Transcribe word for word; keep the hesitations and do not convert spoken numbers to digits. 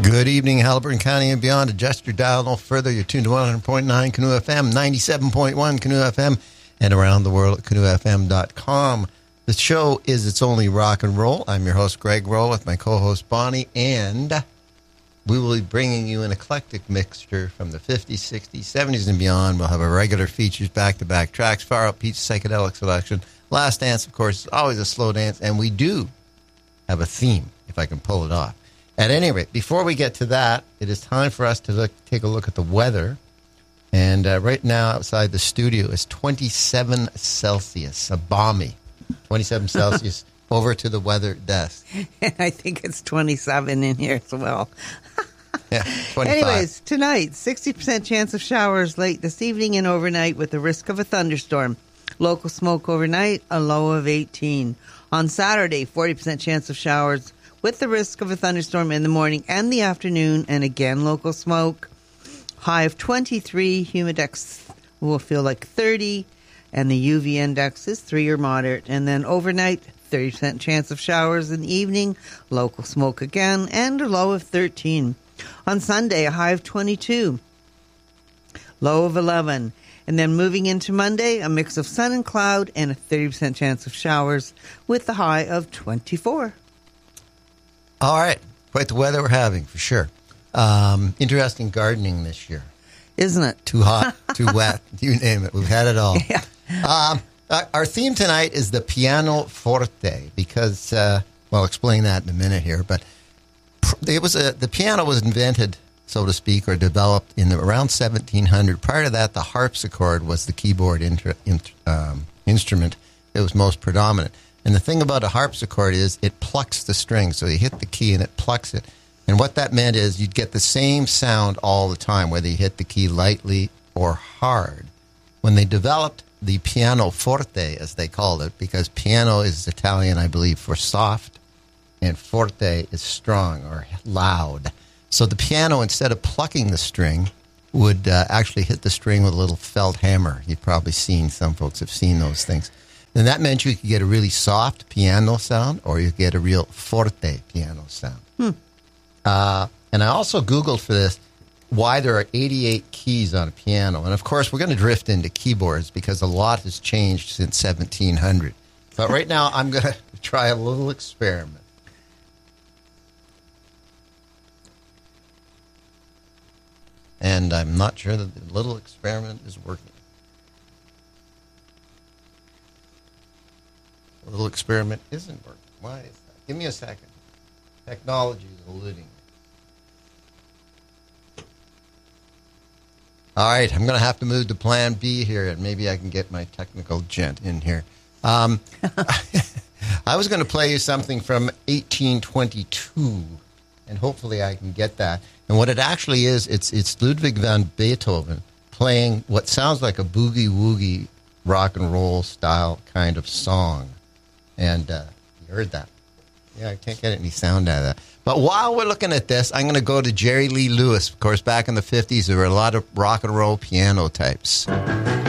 Good evening, Haliburton County and beyond. Adjust your dial no further. You're tuned to one hundred point nine Canoe F M, ninety-seven point one Canoe F M, and around the world at canoe f m dot com. The show is It's Only Rock and Roll. I'm your host, Greg Roll, with my co-host, Bonnie, and we will be bringing you an eclectic mixture from the fifties, sixties, seventies, and beyond. We'll have our regular features, back-to-back tracks, Far Out Peach psychedelic selection. Last Dance, of course, is always a slow dance, and we do have a theme, if I can pull it off. At any rate, before we get to that, it is time for us to look, take a look at the weather. And uh, right now, outside the studio is twenty-seven Celsius, a balmy twenty-seven Celsius. Over to the weather desk. I think it's twenty-seven in here as well. Yeah, twenty-five. Anyways, tonight, sixty percent chance of showers late this evening and overnight with the risk of a thunderstorm. Local smoke overnight, a low of eighteen. On Saturday, forty percent chance of showers with the risk of a thunderstorm in the morning and the afternoon, and again, local smoke. High of twenty-three, humidex will feel like thirty, and the U V index is three or moderate. And then overnight, thirty percent chance of showers in the evening, local smoke again, and a low of thirteen. On Sunday, a high of twenty-two, low of eleven. And then moving into Monday, a mix of sun and cloud and a thirty percent chance of showers with the high of twenty-four. All right. Quite the weather we're having, for sure. Um, interesting gardening this year. Isn't it? Too hot, too wet, you name it. We've had it all. Yeah. Um, our theme tonight is the piano forte because, uh, well, I'll explain that in a minute here, but it was a, the piano was invented, so to speak, or developed in the, around seventeen hundred. Prior to that, the harpsichord was the keyboard inter, int, um, instrument that was most predominant. And the thing about a harpsichord is it plucks the string. So you hit the key and it plucks it. And what that meant is you'd get the same sound all the time, whether you hit the key lightly or hard. When they developed the piano forte, as they called it, because piano is Italian, I believe, for soft, and forte is strong or loud. So the piano, instead of plucking the string, would uh, actually hit the string with a little felt hammer. You've probably seen, some folks have seen those things. And that meant you could get a really soft piano sound or you could get a real forte piano sound. Hmm. Uh, and I also Googled for this why there are eighty-eight keys on a piano. And, of course, we're going to drift into keyboards because a lot has changed since seventeen hundred. But right now I'm going to try a little experiment. And I'm not sure that the little experiment is working. The little experiment isn't working. Why is that? Give me a second. Technology is eluding me. All right, I'm going to have to move to plan B here, and maybe I can get my technical gent in here. Um, I was going to play you something from eighteen twenty-two, and hopefully I can get that. And what it actually is, it's it's Ludwig van Beethoven playing what sounds like a boogie-woogie rock and roll style kind of song. And uh, you heard that. Yeah, I can't get any sound out of that. But while we're looking at this, I'm going to go to Jerry Lee Lewis. Of course, back in the fifties, there were a lot of rock and roll piano types.